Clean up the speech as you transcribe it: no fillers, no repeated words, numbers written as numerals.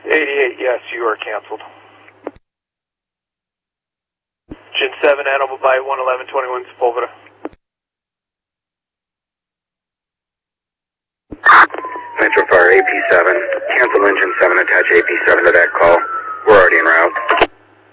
88, yes, you are canceled. Gen 7, Animal Bite, 11121 Sepulveda. Metro Fire AP7, cancel engine 7, attach AP7 to that call. We're already en route.